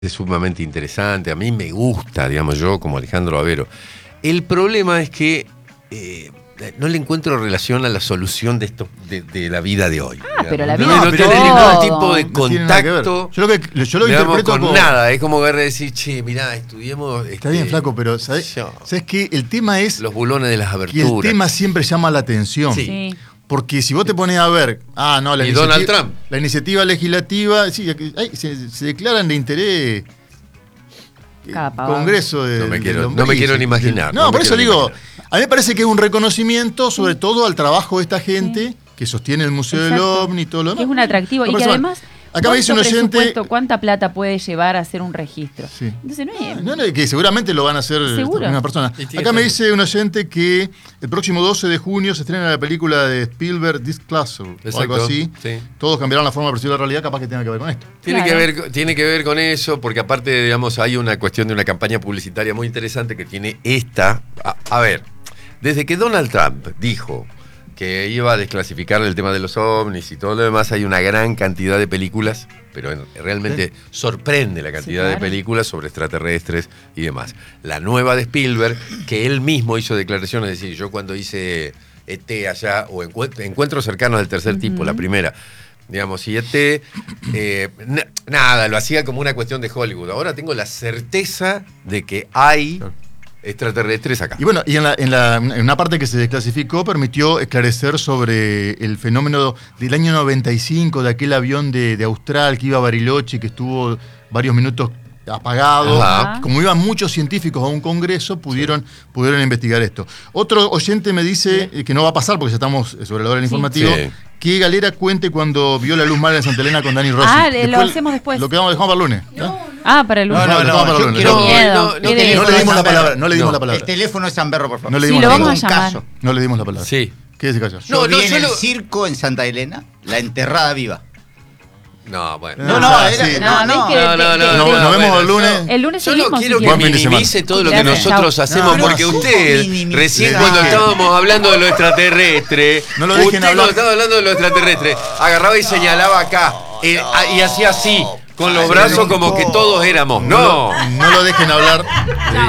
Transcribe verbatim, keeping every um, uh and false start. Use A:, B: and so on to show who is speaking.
A: Es sumamente interesante, a mí me gusta, digamos, yo como Alejandro Bavero. El problema es que eh, no le encuentro relación a la solución de esto de, de la vida de hoy.
B: Ah, pero la vida
A: no, no
B: es
A: tiene
B: todo.
A: ningún tipo de
C: No tiene nada que ver.
A: contacto.
C: Yo lo, que, yo lo
A: digamos,
C: interpreto
A: con
C: como...
A: nada, es como ver decir, che, mirá, estudiemos.
C: Está
A: este,
C: bien, flaco, pero ¿sabes,
A: yo,
C: ¿sabes qué? El tema es
A: los bulones de las
C: que
A: aberturas.
C: el tema siempre llama la atención.
A: Sí.
B: Sí.
C: Porque si vos te pones a ver, ah, no, la,
A: Y
C: iniciativa,
A: Donald Trump.
C: la iniciativa legislativa, sí, ay, se, se declaran de interés. eh,
B: Cada pavada.
C: Congreso de.
A: No me
C: de
A: quiero-
C: lombrices.
A: no me quiero ni imaginar,
C: No,
A: no me
C: por eso
A: quiero ni
C: digo,
A: imaginar.
C: a mí me parece que es un reconocimiento, sobre todo al trabajo de esta gente
B: Sí.
C: que sostiene el Museo
B: Exacto.
C: del OVNI y todo lo demás.
B: Que es un atractivo.
C: Me
B: Y que
C: parece mal.
B: además,
C: Acá me dice un
B: ¿cuánto
C: oyente.
B: presupuesto, ¿cuánta plata puede llevar a hacer un registro?
C: Sí.
B: Entonces no es...
C: No, no, que seguramente lo van a hacer
B: Seguro.
C: una persona.
A: Y tiene
C: Acá me
A: que-
C: dice un oyente que el próximo doce de junio se estrena la película de Spielberg, This Castle, o
A: Exacto,
C: algo así.
A: sí.
C: Todos cambiaron la forma de percibir la realidad, capaz que tenga que ver con esto.
A: Tiene,
B: Claro.
A: que ver, tiene que ver con eso, porque aparte, digamos, hay una cuestión de una campaña publicitaria muy interesante que tiene esta. A, a ver, desde que Donald Trump dijo que iba a desclasificar el tema de los ovnis y todo lo demás, hay una gran cantidad de películas, pero en- realmente sorprende la cantidad
B: Sí,
A: de
B: claro.
A: películas sobre extraterrestres y demás. La nueva de Spielberg, que él mismo hizo declaraciones, es decir, yo cuando hice E T allá, o encuent- Encuentros cercanos del tercer tipo, la primera, digamos, y E T, eh, na- nada, lo hacía como una cuestión de Hollywood. Ahora tengo la certeza de que hay
C: Claro.
A: extraterrestres acá.
C: Y bueno, y en, la, en, la, en una parte que se desclasificó permitió esclarecer sobre el fenómeno del año noventa y cinco, de aquel avión de, de Austral que iba a Bariloche, que estuvo varios minutos apagado.
A: Ajá.
C: Como iban muchos científicos a un congreso, pudieron, pudieron investigar esto. Otro oyente me dice eh, que no va a pasar, porque ya estamos sobre la hora del
B: Sí.
C: informativo,
A: Sí.
C: que Galera cuente cuando vio la luz mala en Santa Elena con Dani Rossi.
B: Ah, lo hacemos después.
C: Lo quedamos dejamos para el lunes. ¿eh?
B: Ah, para el
C: No,
B: lunes.
C: no, no,
D: yo
C: no,
D: quiero-
C: no,
B: miedo.
A: no, no,
B: Qué
C: No
B: de-
C: le dimos la palabra, no le dimos
A: No.
C: la palabra.
D: El teléfono es San Berro, por favor.
C: No le
B: Sí,
C: dimos
B: lo
C: la
B: vamos a
C: palabra.
D: Un
B: llamar.
D: caso.
C: No le dimos la palabra.
A: Sí.
C: Quédese callado.
D: Yo
A: No,
D: vi
A: no,
D: en
A: yo
D: el
A: lo-
D: circo en Santa Elena la enterrada viva.
A: No, bueno.
D: No,
C: Ah,
D: no,
C: sí.
D: era,
B: No,
D: no, no.
B: es que-
A: No, no, no,
B: No,
C: No,
A: no,
C: nos vemos
A: bueno,
C: el lunes.
A: yo-
B: El lunes
A: Yo no
B: seguimos,
A: quiero
B: si
A: que
C: Buen
B: quieren.
C: fin de semana.
A: minimice todo lo que
B: Gracias,
A: nosotros
B: chao.
A: hacemos,
D: No,
A: porque
D: no,
A: usted,
D: minimice.
A: recién
D: No.
A: cuando estábamos hablando de lo extraterrestre,
C: No lo dejen
A: usted
C: hablar.
A: cuando estaba hablando de lo extraterrestre, agarraba y señalaba acá, eh, a- y hacía así, con los
D: Ay,
A: brazos
D: no,
A: como que
D: no.
A: todos éramos.
C: No,
A: No.
C: lo- no lo dejen hablar.